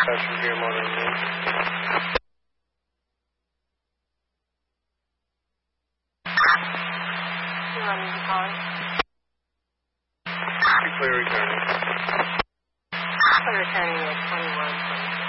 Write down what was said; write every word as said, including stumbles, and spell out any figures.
Passenger motor name. You want me to call it? Clear returning. Clear returning at twenty-one.